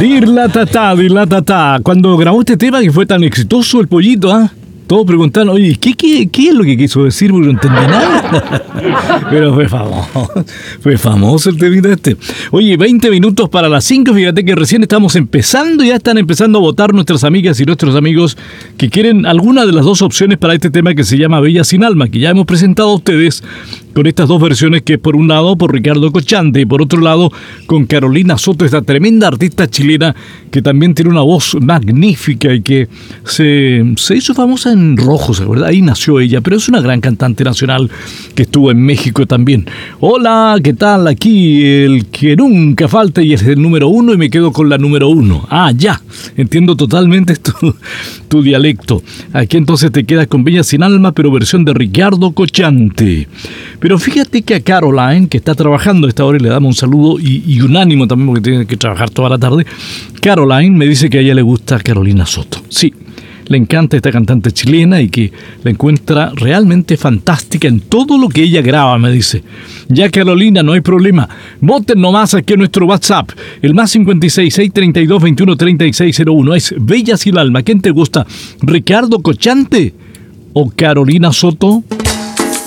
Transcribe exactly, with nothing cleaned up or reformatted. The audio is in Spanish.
Dir la tatá, dir la tatá. Cuando grabó este tema que fue tan exitoso el pollito, ¿ah? ¿eh? Todos preguntaron, oye, ¿qué, qué, ¿qué es lo que quiso decir? Porque no entendí nada. Pero fue famoso. Fue famoso el temita este. Oye, veinte minutos para las cinco. Fíjate que recién estamos empezando. Ya están empezando a votar nuestras amigas y nuestros amigos que quieren alguna de las dos opciones para este tema que se llama Bella sin alma, que ya hemos presentado a ustedes con estas dos versiones, que es por un lado por Ricardo Cochante y por otro lado con Carolina Soto, esta tremenda artista chilena que también tiene una voz magnífica y que se, se hizo famosa en Rojo, ¿se acuerda? Ahí nació ella, pero es una gran cantante nacional que estuvo en México también. Hola, ¿qué tal? Aquí el que nunca falta y es el número uno y me quedo con la número uno. Ah, ya, entiendo totalmente tu, tu dialecto. Aquí entonces te quedas con Bella sin alma, pero versión de Ricardo Cochante. Pero fíjate que a Caroline, que está trabajando a esta hora, y le damos un saludo y, y un ánimo también porque tiene que trabajar toda la tarde, Caroline me dice que a ella le gusta Carolina Soto. Sí, le encanta esta cantante chilena y que la encuentra realmente fantástica en todo lo que ella graba, me dice. Ya, Carolina, no hay problema. Voten nomás aquí en nuestro WhatsApp, el más cincuenta y seis, seiscientos treinta y dos, veintiuno, treinta y seis cero uno. Es Bella sin alma. ¿Quién te gusta? ¿Ricardo Cochante o Carolina Soto?